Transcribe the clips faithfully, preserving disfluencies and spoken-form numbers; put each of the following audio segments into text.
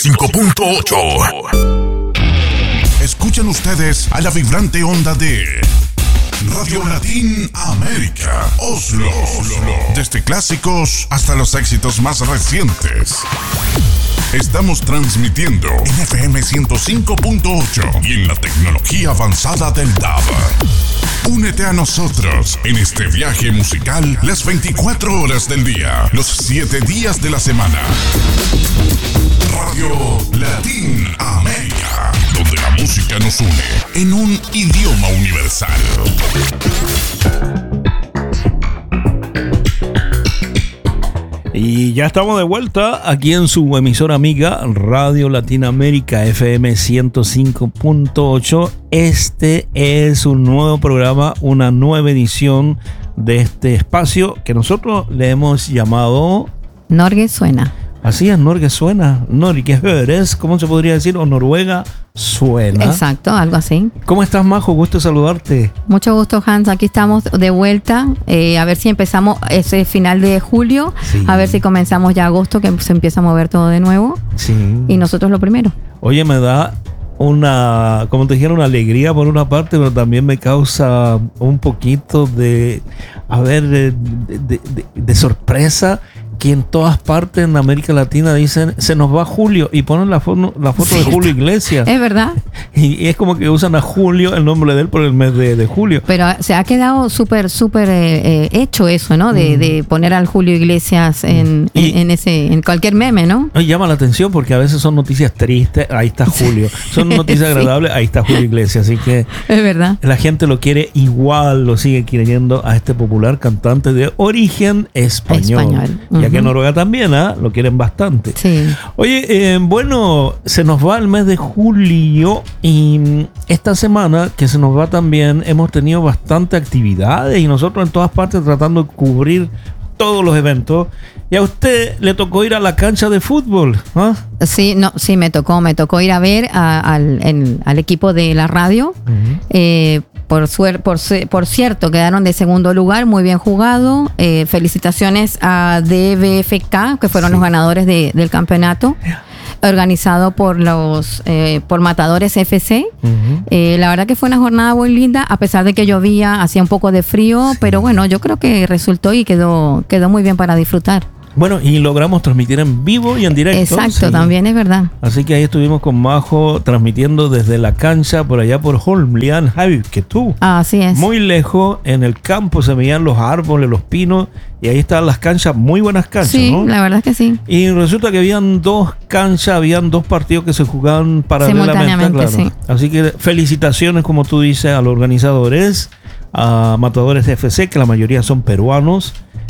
cinco punto ocho. Escuchan ustedes a la vibrante onda de Radio Latin América, Oslo, Oslo. Desde clásicos hasta los éxitos más recientes. Estamos transmitiendo en F M ciento cinco punto ocho y en la tecnología avanzada del D A B. Únete a nosotros en este viaje musical las veinticuatro horas del día, los siete días de la semana. Radio Latin América, donde la música nos une en un idioma universal. Y ya estamos de vuelta aquí en su emisora amiga Radio Latinoamérica F M ciento cinco punto ocho. Este es un nuevo programa, una nueva edición de este espacio que nosotros le hemos llamado Norge Suena. Así es, Norge Suena. Norge Høres, ¿cómo se podría decir? O Noruega Suena. Exacto, algo así. ¿Cómo estás, Majo? Gusto saludarte. Mucho gusto, Hans. Aquí estamos de vuelta. Eh, a ver si empezamos ese final de julio. Sí. A ver si comenzamos ya agosto, que se empieza a mover todo de nuevo. Sí. Y nosotros lo primero. Oye, me da una, como te dijeron, una alegría por una parte, pero también me causa un poquito de, a ver, de, de, de, de sorpresa que en todas partes en América Latina dicen se nos va Julio y ponen la, foto, la foto sí, de Julio Iglesias. Es verdad. Y, y es como que usan a Julio, el nombre de él, por el mes de, de julio. Pero se ha quedado súper, súper eh, hecho eso, ¿no? De, mm. de poner al Julio Iglesias en, y, en, en ese, en cualquier meme, ¿no? Y llama la atención porque a veces son noticias tristes, ahí está Julio. Son noticias sí. agradables, ahí está Julio Iglesias. Así que es verdad. La gente lo quiere igual, lo sigue queriendo a este popular cantante de origen español. Español. Y aquí en Noruega también, ¿eh? Lo quieren bastante. Sí. Oye, eh, bueno, se nos va el mes de julio y esta semana que se nos va también hemos tenido bastante actividades y nosotros en todas partes tratando de cubrir todos los eventos. Y a usted le tocó ir a la cancha de fútbol, ¿ah? ¿eh? Sí, no, sí, me tocó, me tocó ir a ver a, al, el, al equipo de la radio. Uh-huh. Eh, Por, suer, por, por cierto, quedaron de segundo lugar, muy bien jugado. Eh, felicitaciones a D B F K, que fueron sí. los ganadores de, del campeonato, organizado por los eh, por Matadores F C. Uh-huh. Eh, la verdad que fue una jornada muy linda, a pesar de que llovía, hacía un poco de frío, sí. pero bueno, yo creo que resultó y quedó, quedó muy bien para disfrutar. Bueno, y logramos transmitir en vivo y en directo. Exacto, sí. también es verdad. Así que ahí estuvimos con Majo transmitiendo desde la cancha por allá por Holmlian, Javi, que tú. Así es. Muy lejos, en el campo se veían los árboles, los pinos, y ahí estaban las canchas, muy buenas canchas, sí, ¿no? Sí, la verdad es que sí. Y resulta que habían dos canchas, habían dos partidos que se jugaban paralelamente, claro. Sí. Así que felicitaciones, como tú dices, a los organizadores, a Matadores F C, que la mayoría son peruanos,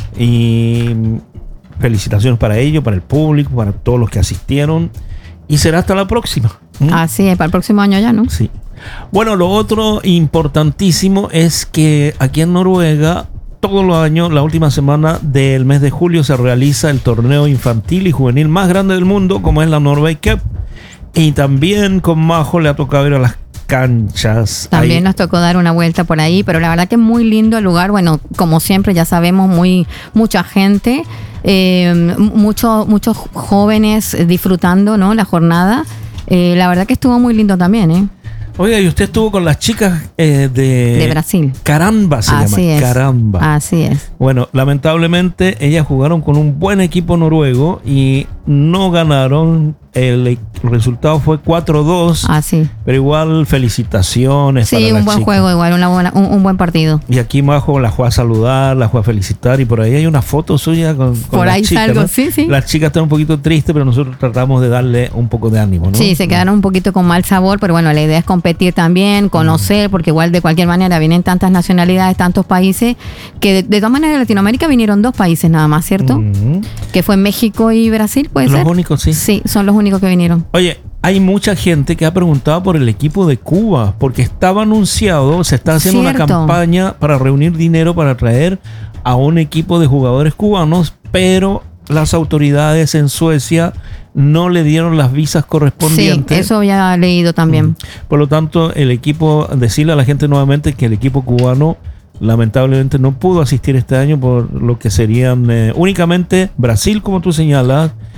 y felicitaciones para ellos, para el público, para todos los que asistieron. Y será hasta la próxima. ¿Mm? Así es, para el próximo año ya, ¿no? Sí. Bueno, lo otro importantísimo es que aquí en Noruega, todos los años, la última semana del mes de julio, se realiza el torneo infantil y juvenil más grande del mundo, como es la Norway Cup. Y también con Majo le ha tocado ir a las canchas. También ahí nos tocó dar una vuelta por ahí, pero la verdad que es muy lindo el lugar. Bueno, como siempre ya sabemos, muy mucha gente, eh, muchos muchos jóvenes disfrutando, ¿no? La jornada. Eh, la verdad que estuvo muy lindo también, ¿eh? Oiga, y usted estuvo con las chicas eh, de... De Brasil. Caramba se Así llama. Es. Caramba. Así es. Bueno, lamentablemente ellas jugaron con un buen equipo noruego y no ganaron. El resultado fue cuatro dos. Ah, sí. Pero igual felicitaciones. Sí, para un las buen chicas. juego, igual, una buena, un, un buen partido. Y aquí Majo la fue a saludar, la fue a felicitar y por ahí hay una foto suya con, con por las ahí chicas, salgo, ¿no? sí, sí. Las chicas están un poquito tristes, pero nosotros tratamos de darle un poco de ánimo, ¿no? Sí, se quedaron un poquito con mal sabor, pero bueno, la idea es competir también, conocer, mm. porque igual de cualquier manera vienen tantas nacionalidades, tantos países, que de, de todas maneras de Latinoamérica vinieron dos países nada más, ¿cierto? Mm. Que fue México y Brasil, ¿puede los ser? Los únicos, sí. Sí, son los únicos que vinieron. Oye, hay mucha gente que ha preguntado por el equipo de Cuba, porque estaba anunciado, se está haciendo Cierto. una campaña para reunir dinero para traer a un equipo de jugadores cubanos, pero las autoridades en Suecia no le dieron las visas correspondientes. Sí, eso ya he leído también. Por lo tanto, el equipo, decirle a la gente nuevamente que el equipo cubano lamentablemente no pudo asistir este año por lo que serían eh, únicamente Brasil, como tú señalas,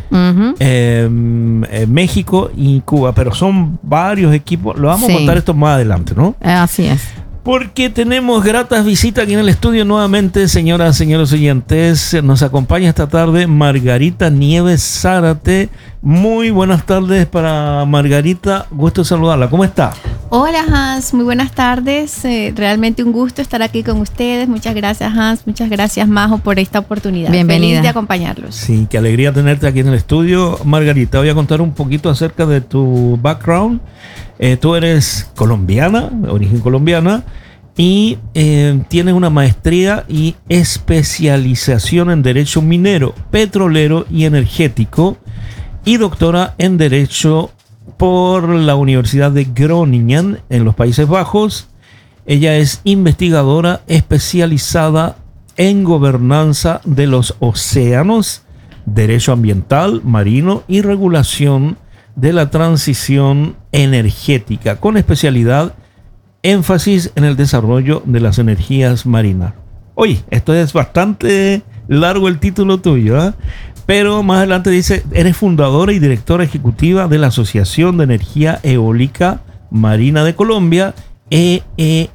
uh-huh. eh, eh, México y Cuba, pero son varios equipos. Lo vamos sí. a contar esto más adelante, ¿no? Así es. Porque tenemos gratas visitas aquí en el estudio nuevamente, señoras, señores oyentes. Nos acompaña esta tarde Margarita Nieves Zárate. Muy buenas tardes para Margarita. Gusto saludarla. ¿Cómo está? Hola, Hans. Muy buenas tardes. Eh, realmente un gusto estar aquí con ustedes. Muchas gracias, Hans. Muchas gracias, Majo, por esta oportunidad. Bienvenida. Feliz de acompañarlos. Sí, qué alegría tenerte aquí en el estudio. Margarita, voy a contar un poquito acerca de tu background. Eh, tú eres colombiana, de origen colombiana, y eh, tienes una maestría y especialización en Derecho Minero, Petrolero y Energético, y doctora en Derecho por la Universidad de Groningen en los Países Bajos. Ella es investigadora especializada en gobernanza de los océanos, derecho ambiental, marino y regulación de la transición energética, con especialidad énfasis en el desarrollo de las energías marinas. Oye, esto es bastante largo el título tuyo, ¿eh? Pero más adelante dice, eres fundadora y directora ejecutiva de la Asociación de Energía Eólica Marina de Colombia, E E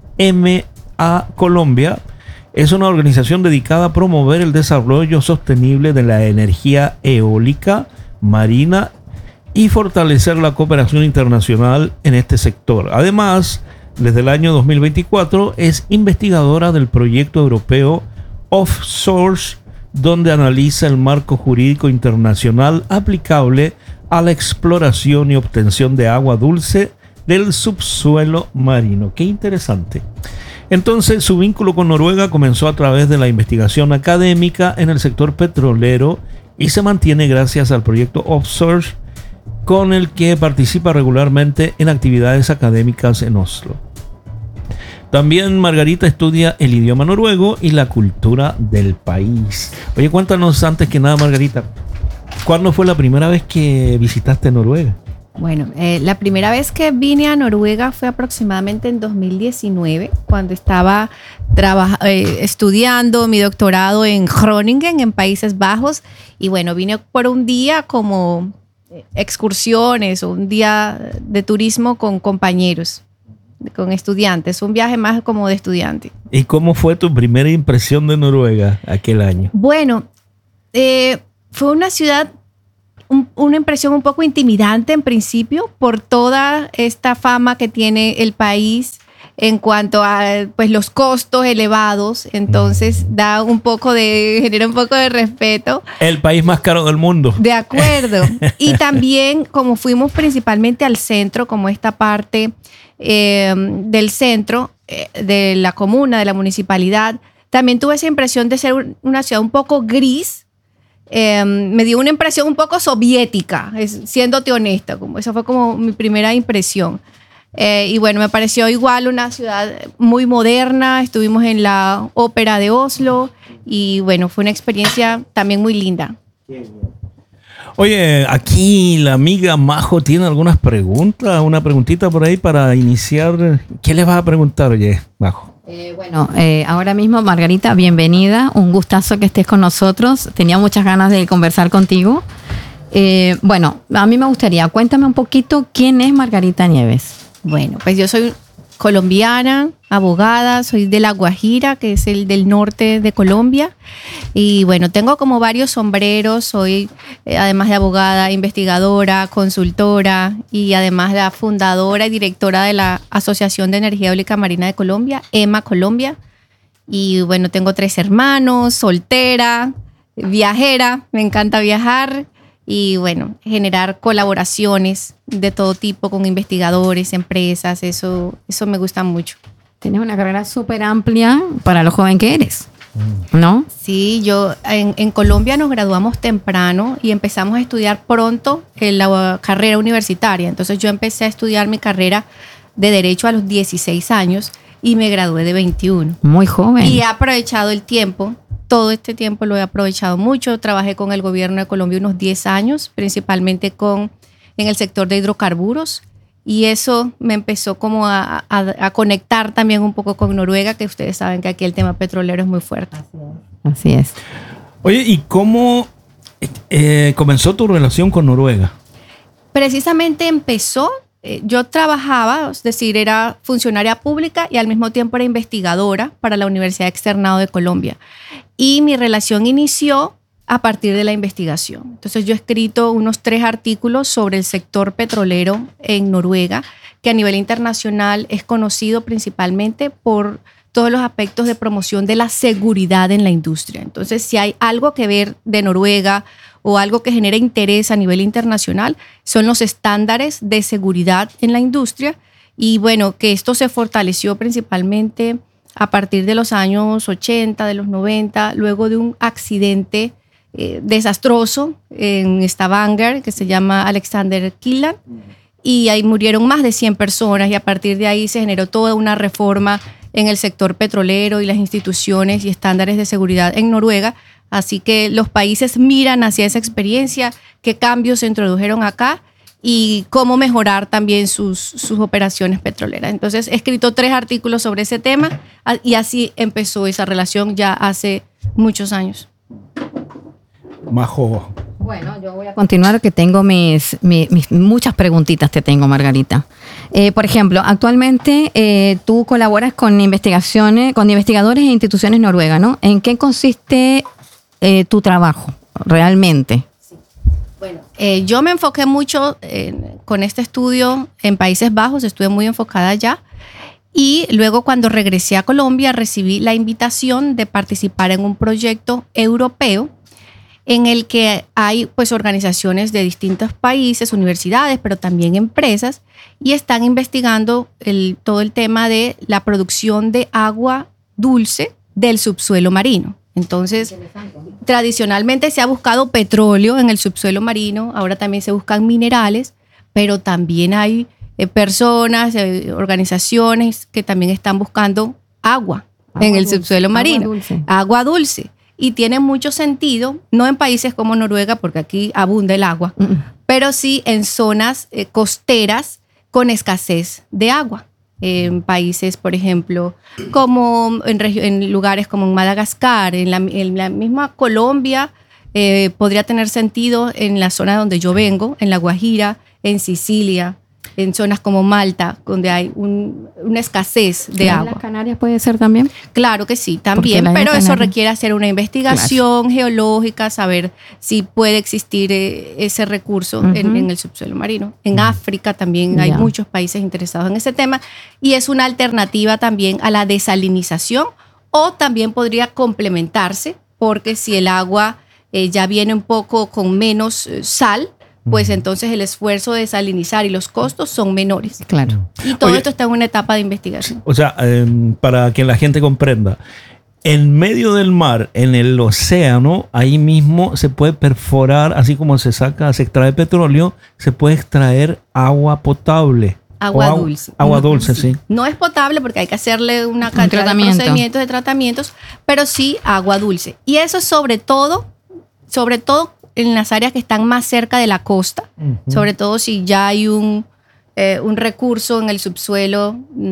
M A Colombia. Es una organización dedicada a promover el desarrollo sostenible de la energía eólica marina y fortalecer la cooperación internacional en este sector. Además, desde el año dos mil veinticuatro es investigadora del proyecto europeo Offsource, donde analiza el marco jurídico internacional aplicable a la exploración y obtención de agua dulce del subsuelo marino. ¡Qué interesante! Entonces, su vínculo con Noruega comenzó a través de la investigación académica en el sector petrolero y se mantiene gracias al proyecto Offsource, con el que participa regularmente en actividades académicas en Oslo. También Margarita estudia el idioma noruego y la cultura del país. Oye, cuéntanos antes que nada, Margarita, ¿cuándo fue la primera vez que visitaste Noruega? Bueno, eh, la primera vez que vine a Noruega fue aproximadamente en dos mil diecinueve, cuando estaba traba- eh, estudiando mi doctorado en Groningen, en Países Bajos. Y bueno, vine por un día como excursiones o un día de turismo con compañeros, con estudiantes, un viaje más como de estudiante. ¿Y cómo fue tu primera impresión de Noruega aquel año? Bueno, eh, fue una ciudad, un, una impresión un poco intimidante en principio por toda esta fama que tiene el país en cuanto a pues los costos elevados. Entonces da un poco de, genera un poco de respeto. El país más caro del mundo. De acuerdo. Y también como fuimos principalmente al centro, como esta parte eh, del centro, eh, de la comuna, de la municipalidad, también tuve esa impresión de ser un, una ciudad un poco gris. Eh, me dio una impresión un poco soviética, es, siéndote honesta. Como, esa fue como mi primera impresión. Eh, y bueno, me pareció igual una ciudad muy moderna. Estuvimos en la ópera de Oslo y bueno, fue una experiencia también muy linda. Oye, aquí la amiga Majo tiene algunas preguntas, una preguntita por ahí para iniciar. ¿Qué le vas a preguntar, oye, Majo? Eh, bueno, eh, ahora mismo, Margarita, bienvenida. Un gustazo que estés con nosotros. Tenía muchas ganas de conversar contigo. Eh, bueno, a mí me gustaría, cuéntame un poquito quién es Margarita Nieves. Bueno, pues yo soy colombiana, abogada, soy de La Guajira, que es el del norte de Colombia. Y bueno, tengo como varios sombreros. Soy, eh, además de abogada, investigadora, consultora y además la fundadora y directora de la Asociación de Energía Eólica Marina de Colombia, E M A Colombia. Y bueno, tengo tres hermanos, soltera, viajera, me encanta viajar. Y bueno, generar colaboraciones de todo tipo con investigadores, empresas, eso, eso me gusta mucho. Tienes una carrera súper amplia para lo joven que eres, ¿no? Sí, yo en, en Colombia nos graduamos temprano y empezamos a estudiar pronto en la carrera universitaria. Entonces yo empecé a estudiar mi carrera de Derecho a los dieciséis años y me gradué de veintiuno. Muy joven. Y he aprovechado el tiempo. Todo este tiempo lo he aprovechado mucho. Trabajé con el gobierno de Colombia unos diez años, principalmente con, en el sector de hidrocarburos. Y eso me empezó como a, a, a conectar también un poco con Noruega, que ustedes saben que aquí el tema petrolero es muy fuerte. Así es. Oye, ¿y cómo Eh, ¿Comenzó tu relación con Noruega? Precisamente empezó, eh, yo trabajaba, es decir, era funcionaria pública y al mismo tiempo era investigadora para la Universidad Externado de Colombia. Y mi relación inició a partir de la investigación. Entonces yo he escrito unos tres artículos sobre el sector petrolero en Noruega, que a nivel internacional es conocido principalmente por todos los aspectos de promoción de la seguridad en la industria. Entonces, si hay algo que ver de Noruega o algo que genera interés a nivel internacional, son los estándares de seguridad en la industria. Y bueno, que esto se fortaleció principalmente a partir de los años ochenta, de los noventa, luego de un accidente eh, desastroso en Stavanger, que se llama Alexander Kielland, y ahí murieron más de cien personas y a partir de ahí se generó toda una reforma en el sector petrolero y las instituciones y estándares de seguridad en Noruega. Así que los países miran hacia esa experiencia, qué cambios se introdujeron acá y cómo mejorar también sus, sus operaciones petroleras. Entonces he escrito tres artículos sobre ese tema y así empezó esa relación ya hace muchos años. Majo. Bueno, yo voy a continuar que tengo mis, mis, mis muchas preguntitas te tengo, Margarita. Eh, por ejemplo, actualmente eh, tú colaboras con investigaciones, con investigadores e instituciones noruegas, ¿no? ¿En qué consiste eh, tu trabajo realmente? Sí. Bueno, eh, yo me enfoqué mucho eh, con este estudio en Países Bajos, estuve muy enfocada allá. Y luego cuando regresé a Colombia recibí la invitación de participar en un proyecto europeo en el que hay pues organizaciones de distintos países, universidades, pero también empresas, y están investigando el, todo el tema de la producción de agua dulce del subsuelo marino. Entonces, tradicionalmente se ha buscado petróleo en el subsuelo marino, ahora también se buscan minerales, pero también hay eh, personas, eh, organizaciones que también están buscando agua, agua en el dulce, subsuelo marino, agua dulce. Agua dulce. Y tiene mucho sentido, no en países como Noruega, porque aquí abunda el agua, mm. pero sí en zonas eh, costeras con escasez de agua. En países, por ejemplo, como en, en lugares como en Madagascar, en la, en la misma Colombia, eh, podría tener sentido en la zona donde yo vengo, en La Guajira, en Sicilia, en zonas como Malta, donde hay un, una escasez de agua. ¿En las Canarias puede ser también? Claro que sí, también, pero eso requiere hacer una investigación claro. geológica, saber si puede existir eh, ese recurso uh-huh. en, en el subsuelo marino. En uh-huh. África también hay yeah. muchos países interesados en ese tema y es una alternativa también a la desalinización o también podría complementarse porque si el agua eh, ya viene un poco con menos eh, sal, pues entonces el esfuerzo de desalinizar y los costos son menores. Claro. Y todo Oye, esto está en una etapa de investigación. O sea, eh, para que la gente comprenda, en medio del mar, en el océano, ahí mismo se puede perforar, así como se saca, se extrae petróleo, se puede extraer agua potable. Agua o dulce. Agua dulce, sí. sí. No es potable porque hay que hacerle una cantidad de procedimientos, de tratamientos, pero sí agua dulce. Y eso sobre todo, sobre todo, en las áreas que están más cerca de la costa, uh-huh. sobre todo si ya hay un, eh, un recurso en el subsuelo,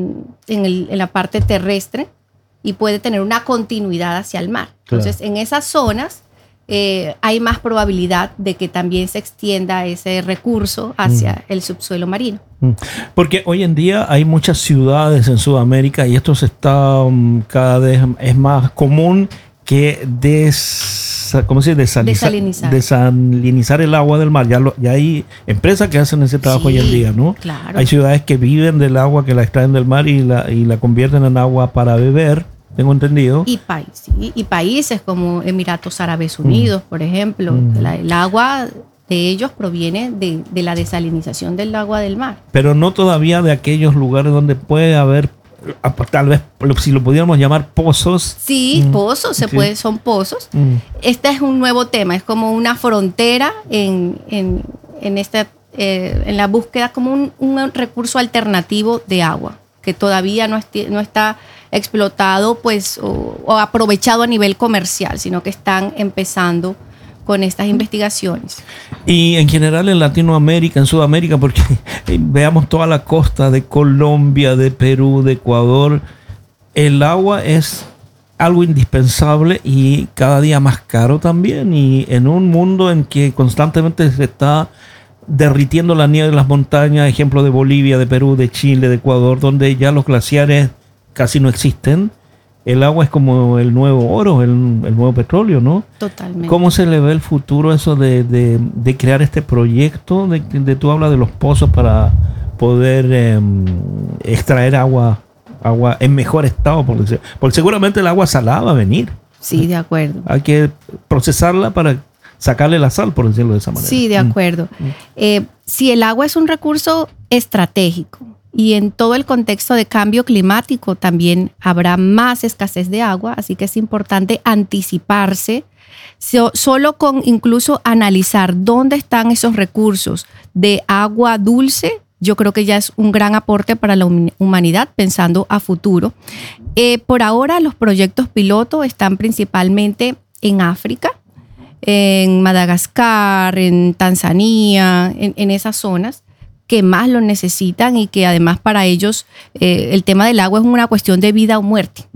en, el, en la parte terrestre, y puede tener una continuidad hacia el mar. Claro. Entonces, en esas zonas eh, hay más probabilidad de que también se extienda ese recurso hacia uh-huh. el subsuelo marino. Porque hoy en día hay muchas ciudades en Sudamérica y esto se está um, cada vez es más común que des, ¿cómo se dice? Desaliniza, desalinizar. desalinizar el agua del mar. Ya, lo, ya hay empresas que hacen ese trabajo sí, hoy en día, ¿no? Claro. Hay ciudades que viven del agua, que la extraen del mar y la, y la convierten en agua para beber, tengo entendido. Y, pa- sí, y países como Emiratos Árabes Unidos, mm. por ejemplo. Mm. La, el agua de ellos proviene de, de la desalinización del agua del mar. Pero no todavía de aquellos lugares donde puede haber tal vez si lo pudiéramos llamar pozos. Sí, mm, pozos, se sí. puede, son pozos. Mm. Este es un nuevo tema, es como una frontera en, en, en, esta, eh, en la búsqueda, como un, un recurso alternativo de agua, que todavía no, esti- no está explotado pues, o, o aprovechado a nivel comercial, sino que están empezando con estas investigaciones. Y en general en Latinoamérica, en Sudamérica, porque veamos toda la costa de Colombia, de Perú, de Ecuador, el agua es algo indispensable y cada día más caro también, y en un mundo en que constantemente se está derritiendo la nieve de las montañas, ejemplo de Bolivia, de Perú, de Chile, de Ecuador, donde ya los glaciares casi no existen. El agua es como el nuevo oro, el, el nuevo petróleo, ¿no? Totalmente. ¿Cómo se le ve el futuro eso de, de, de crear este proyecto? De, de tú hablas de los pozos para poder eh, extraer agua, agua en mejor estado, por decir. Porque seguramente el agua salada va a venir. Sí, de acuerdo. Hay que procesarla para sacarle la sal, por decirlo de esa manera. Sí, de acuerdo. Mm. Eh, si el agua es un recurso estratégico, y en todo el contexto de cambio climático también habrá más escasez de agua, así que es importante anticiparse, so, solo con incluso analizar dónde están esos recursos de agua dulce. Yo creo que ya es un gran aporte para la humanidad pensando a futuro. Eh, por ahora los proyectos piloto están principalmente en África, en Madagascar, en Tanzania, en, en esas zonas que más lo necesitan y que además para ellos eh, el tema del agua es una cuestión de vida o muerte.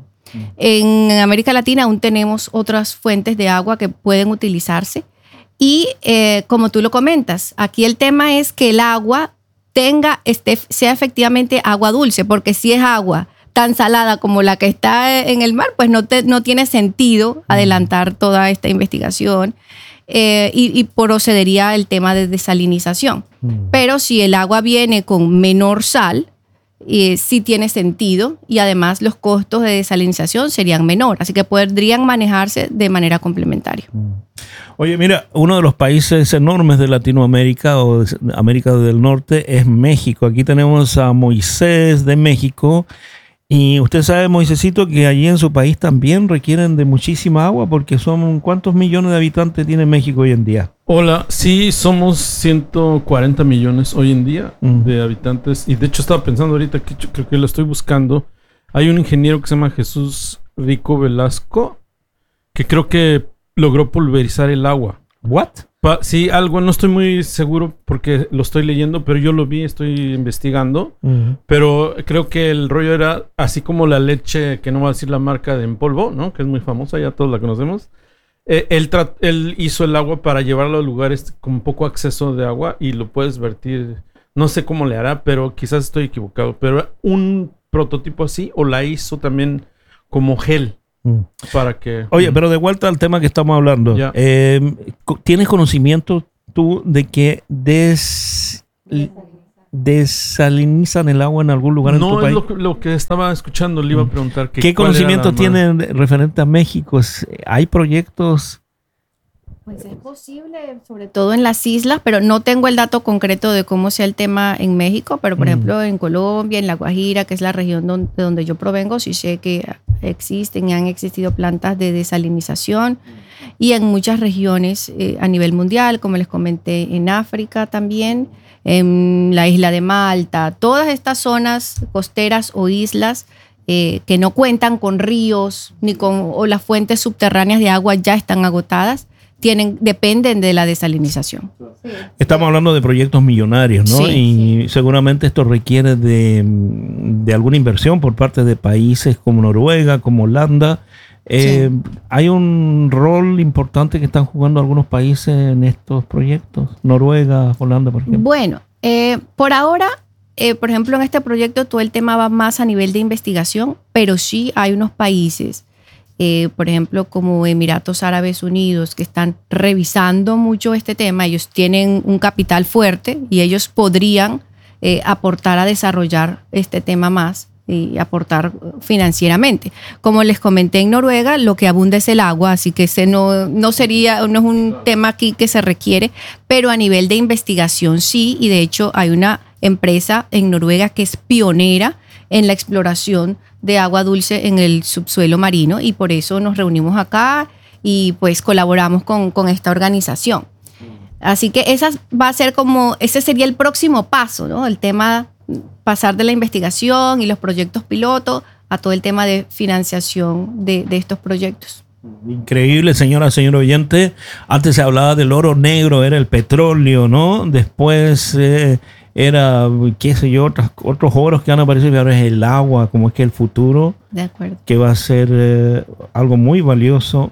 En América Latina aún tenemos otras fuentes de agua que pueden utilizarse y eh, como tú lo comentas, aquí el tema es que el agua tenga, este, sea efectivamente agua dulce, porque si es agua tan salada como la que está en el mar, pues no, te, no tiene sentido adelantar toda esta investigación. Eh, y, y procedería el tema de desalinización. Mm. Pero si el agua viene con menor sal, eh, sí tiene sentido y además los costos de desalinización serían menor, así que podrían manejarse de manera complementaria. Mm. Oye, mira, uno de los países enormes de Latinoamérica o de América del Norte es México. Aquí tenemos a Moisés de México. Y usted sabe, Moisésito, que allí en su país también requieren de muchísima agua, porque son ¿cuántos millones de habitantes tiene México hoy en día? Hola, sí, somos ciento cuarenta millones hoy en día mm. de habitantes. Y de hecho estaba pensando ahorita que yo creo que lo estoy buscando. Hay un ingeniero que se llama Jesús Rico Velasco, que creo que logró pulverizar el agua. ¿What? Pa- sí, algo, no estoy muy seguro porque lo estoy leyendo, pero yo lo vi, estoy investigando. Uh-huh. Pero creo que el rollo era así como la leche, que no voy a decir la marca de en polvo, ¿no? Que es muy famosa, ya todos la conocemos. Eh, él, tra- él hizo el agua para llevarlo a lugares con poco acceso de agua y lo puedes vertir. No sé cómo le hará, pero quizás estoy equivocado. Pero un prototipo así, o la hizo también como gel. Para que... Oye, pero de vuelta al tema que estamos hablando. Eh, ¿Tienes conocimiento tú de que des, desalinizan el agua en algún lugar no, en tu país? No, es lo, lo que estaba escuchando. Le iba a preguntar. Que, ¿Qué conocimiento tienen referente a México? ¿Hay proyectos? Pues es posible, sobre todo en las islas, pero no tengo el dato concreto de cómo sea el tema en México, pero por mm. ejemplo en Colombia, en La Guajira, que es la región donde, de donde yo provengo, sí sé que existen y han existido plantas de desalinización y en muchas regiones eh, a nivel mundial, como les comenté, en África también, en la isla de Malta, todas estas zonas costeras o islas eh, que no cuentan con ríos ni con o las fuentes subterráneas de agua ya están agotadas. Tienen, dependen de la desalinización. Estamos hablando de proyectos millonarios, ¿no? Sí, y sí. seguramente esto requiere de, de alguna inversión por parte de países como Noruega, como Holanda. Eh, sí. ¿Hay un rol importante que están jugando algunos países en estos proyectos? Noruega, Holanda, por ejemplo. Bueno, eh, por ahora, eh, por ejemplo, en este proyecto todo el tema va más a nivel de investigación, pero sí hay unos países Eh, por ejemplo, como Emiratos Árabes Unidos, que están revisando mucho este tema. Ellos tienen un capital fuerte y ellos podrían eh, aportar a desarrollar este tema más y aportar financieramente. Como les comenté, en Noruega lo que abunda es el agua, así que ese no, no sería, no es un tema aquí que se requiere, pero a nivel de investigación sí, y de hecho hay una empresa en Noruega que es pionera en la exploración de agua dulce en el subsuelo marino y por eso nos reunimos acá y pues colaboramos con, con esta organización. Así que esa va a ser como, ese sería el próximo paso, ¿no? El tema, pasar de la investigación y los proyectos piloto a todo el tema de financiación de, de estos proyectos. Increíble, señora, señor oyente. Antes se hablaba del oro negro, era el petróleo, ¿no? Después eh, era, qué sé yo, otros, otros oros que han aparecido, y ahora es el agua, como es que el futuro, de acuerdo, que va a ser eh, algo muy valioso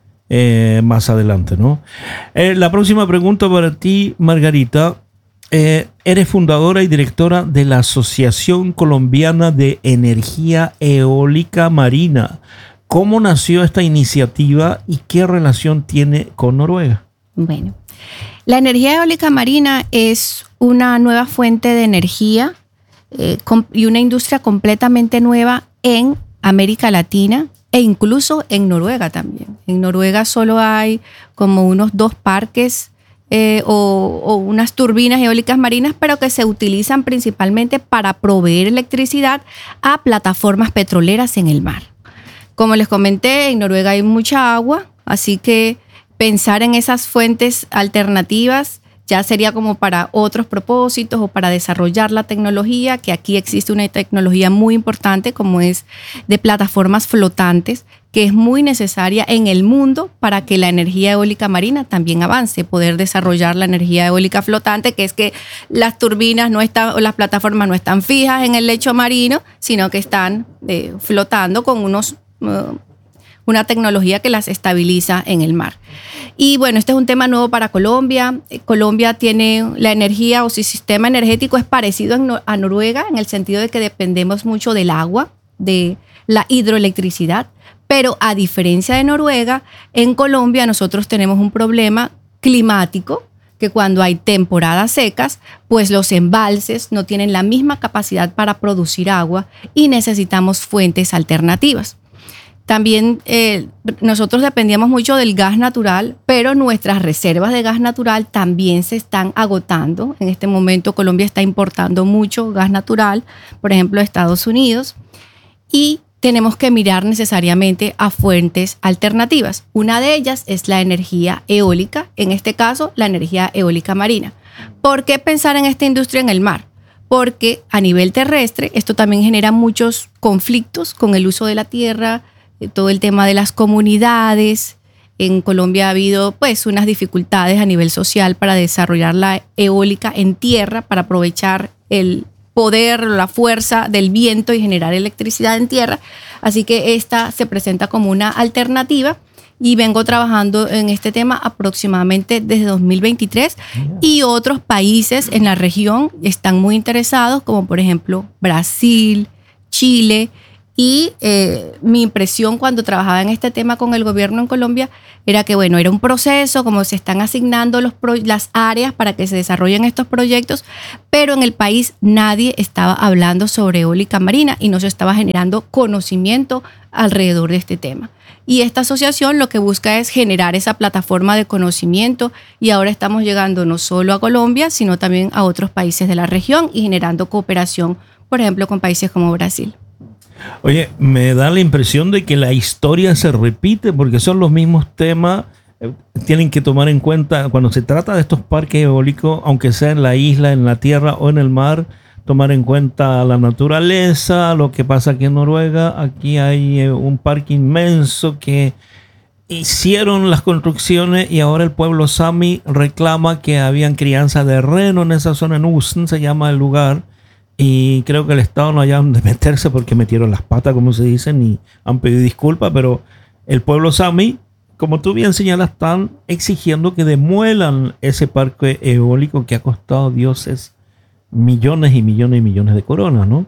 eh, más adelante, ¿no? Eh, la próxima pregunta para ti, Margarita. Eh, eres fundadora y directora de la Asociación Colombiana de Energía Eólica Marina. ¿Cómo nació esta iniciativa y qué relación tiene con Noruega? Bueno, la energía eólica marina es una nueva fuente de energía eh, com- y una industria completamente nueva en América Latina e incluso en Noruega también. En Noruega solo hay como unos dos parques Eh, o, o unas turbinas eólicas marinas, pero que se utilizan principalmente para proveer electricidad a plataformas petroleras en el mar. Como les comenté, en Noruega hay mucha agua, así que pensar en esas fuentes alternativas ya sería como para otros propósitos o para desarrollar la tecnología, que aquí existe una tecnología muy importante como es de plataformas flotantes, que es muy necesaria en el mundo para que la energía eólica marina también avance, poder desarrollar la energía eólica flotante, que es que las turbinas no están, o las plataformas no están fijas en el lecho marino, sino que están eh, flotando con unos, uh, una tecnología que las estabiliza en el mar. Y bueno, este es un tema nuevo para Colombia. Colombia tiene la energía o su sistema energético es parecido a Noruega en el sentido de que dependemos mucho del agua, de la hidroelectricidad. Pero a diferencia de Noruega, en Colombia nosotros tenemos un problema climático, que cuando hay temporadas secas, pues los embalses no tienen la misma capacidad para producir agua y necesitamos fuentes alternativas. También eh, nosotros dependíamos mucho del gas natural, pero nuestras reservas de gas natural también se están agotando. En este momento Colombia está importando mucho gas natural, por ejemplo, de Estados Unidos, y tenemos que mirar necesariamente a fuentes alternativas. Una de ellas es la energía eólica, en este caso la energía eólica marina. ¿Por qué pensar en esta industria en el mar? Porque a nivel terrestre esto también genera muchos conflictos con el uso de la tierra, todo el tema de las comunidades. En Colombia ha habido pues unas dificultades a nivel social para desarrollar la eólica en tierra, para aprovechar el poder, la fuerza del viento y generar electricidad en tierra. Así que esta se presenta como una alternativa y vengo trabajando en este tema aproximadamente desde dos mil veintitrés y otros países en la región están muy interesados, como por ejemplo Brasil, Chile. Y eh, mi impresión cuando trabajaba en este tema con el gobierno en Colombia era que, bueno, era un proceso, como se están asignando los pro- las áreas para que se desarrollen estos proyectos, pero en el país nadie estaba hablando sobre eólica marina y no se estaba generando conocimiento alrededor de este tema. Y esta asociación lo que busca es generar esa plataforma de conocimiento y ahora estamos llegando no solo a Colombia, sino también a otros países de la región y generando cooperación, por ejemplo, con países como Brasil. Oye, me da la impresión de que la historia se repite porque son los mismos temas. Eh, tienen que tomar en cuenta cuando se trata de estos parques eólicos, aunque sea en la isla, en la tierra o en el mar, tomar en cuenta la naturaleza, lo que pasa aquí en Noruega. Aquí hay eh, un parque inmenso que hicieron las construcciones y ahora el pueblo Sami reclama que habían crianza de reno en esa zona, en Usen se llama el lugar. Y creo que el Estado no haya donde meterse porque metieron las patas, como se dice, y han pedido disculpas, pero el pueblo Sami, como tú bien señalas, están exigiendo que demuelan ese parque eólico que ha costado dioses millones y millones y millones de coronas, ¿no?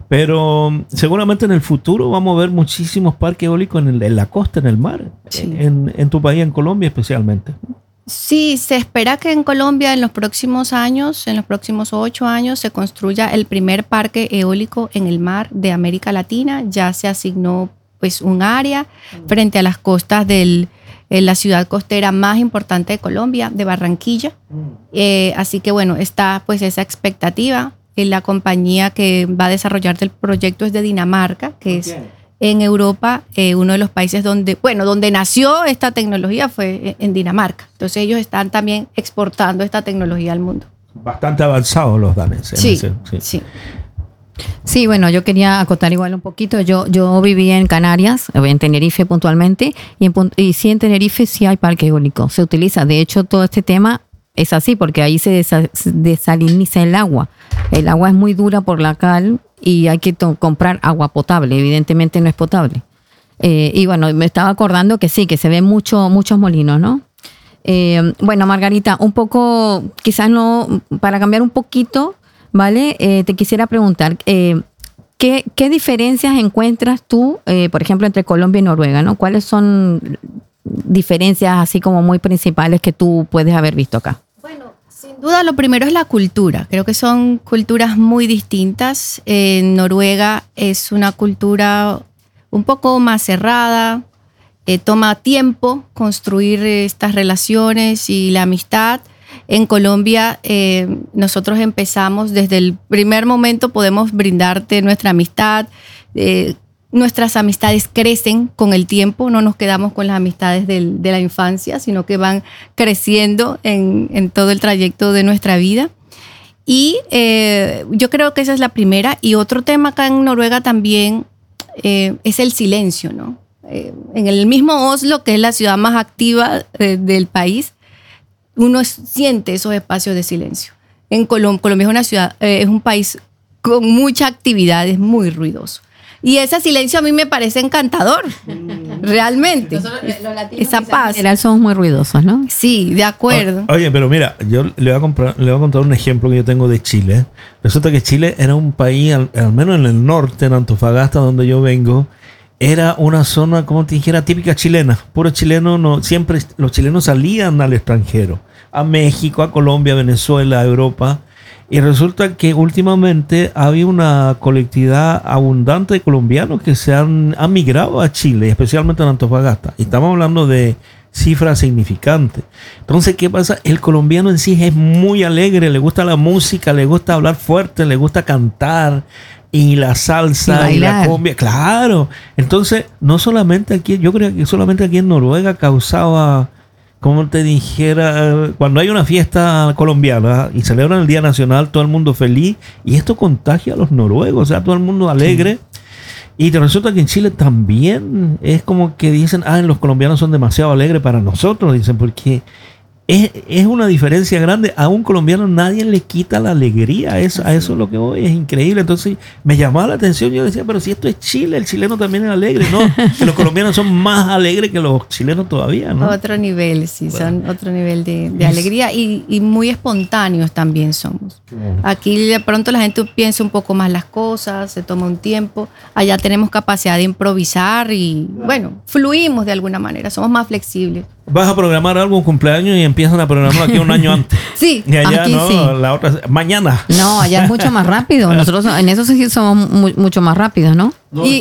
Pero seguramente en el futuro vamos a ver muchísimos parques eólicos en, el, en la costa, en el mar, sí. en, en tu país, en Colombia especialmente. Sí, se espera que en Colombia en los próximos años, en los próximos ocho años, se construya el primer parque eólico en el mar de América Latina. Ya se asignó pues un área frente a las costas de la ciudad costera más importante de Colombia, de Barranquilla. Eh, así que bueno, está pues esa expectativa. La compañía que va a desarrollar el proyecto es de Dinamarca, que es en Europa, eh, uno de los países donde, bueno, donde nació esta tecnología fue en Dinamarca. Entonces ellos están también exportando esta tecnología al mundo. Bastante avanzados los daneses. Sí, ese, sí. sí. Sí, bueno, yo quería acotar igual un poquito. Yo yo viví en Canarias, en Tenerife puntualmente, y, en, y sí en Tenerife sí hay parque eólico. Se utiliza, de hecho, todo este tema es así, porque ahí se desaliniza el agua. El agua es muy dura por la cal y hay que comprar agua potable. Evidentemente no es potable. Eh, y bueno, me estaba acordando que sí, que se ven mucho, muchos molinos, ¿no? Eh, bueno, Margarita, un poco, quizás no, para cambiar un poquito, ¿vale? Eh, te quisiera preguntar, eh, ¿qué, ¿qué diferencias encuentras tú, eh, por ejemplo, entre Colombia y Noruega, ¿no? ¿Cuáles son diferencias así como muy principales que tú puedes haber visto acá? Bueno, sin duda lo primero es la cultura. Creo que son culturas muy distintas. En Noruega es una cultura un poco más cerrada. Eh, toma tiempo construir estas relaciones y la amistad. En Colombia eh, nosotros empezamos desde el primer momento, podemos brindarte nuestra amistad. Eh, nuestras amistades crecen con el tiempo, no nos quedamos con las amistades del, de la infancia, sino que van creciendo en, en todo el trayecto de nuestra vida. Y eh, yo creo que esa es la primera. Y otro tema acá en Noruega también eh, es el silencio, ¿no? Eh, en el mismo Oslo, que es la ciudad más activa eh, del país, uno siente esos espacios de silencio. En Colom- Colombia es una ciudad, eh, es un país con mucha actividad, es muy ruidoso. Y ese silencio a mí me parece encantador, mm. realmente. Nosotros, los latinos, esa paz. En general somos muy ruidosos, ¿no? Sí, de acuerdo. O, oye, pero mira, yo le voy, a comprar, le voy a contar un ejemplo que yo tengo de Chile. Resulta que Chile era un país, al, al menos en el norte, en Antofagasta, donde yo vengo, era una zona, como te dijera, típica chilena. Puro chileno, no, siempre los chilenos salían al extranjero, a México, a Colombia, a Venezuela, a Europa. Y resulta que últimamente había una colectividad abundante de colombianos que se han, han migrado a Chile, especialmente en Antofagasta. Y estamos hablando de cifras significantes. Entonces, ¿qué pasa? El colombiano en sí es muy alegre, le gusta la música, le gusta hablar fuerte, le gusta cantar. Y la salsa y, y la cumbia, claro. Entonces, no solamente aquí, yo creo que solamente aquí en Noruega causaba, como te dijera, cuando hay una fiesta colombiana y celebran el Día Nacional, todo el mundo feliz, y esto contagia a los noruegos, o sea, todo el mundo alegre. Sí. Y te resulta que en Chile también es como que dicen, ah, los colombianos son demasiado alegres para nosotros, dicen, porque Es, es una diferencia grande. A un colombiano nadie le quita la alegría. Eso, a eso es lo que hoy es increíble. Entonces me llamaba la atención. Yo decía, pero si esto es Chile, el chileno también es alegre. No, que los colombianos son más alegres que los chilenos todavía, ¿no? Otro nivel, sí, bueno. Son otro nivel de, de alegría y, y muy espontáneos también somos. Aquí de pronto la gente piensa un poco más las cosas, se toma un tiempo. Allá tenemos capacidad de improvisar y, bueno, fluimos de alguna manera, somos más flexibles. Vas a programar algo, un cumpleaños, y empiezan a programar aquí un año antes. Sí, y allá aquí no, sí. La otra, mañana. No, allá es mucho más rápido. Nosotros en eso sí somos muy, mucho más rápidos, ¿no? No, y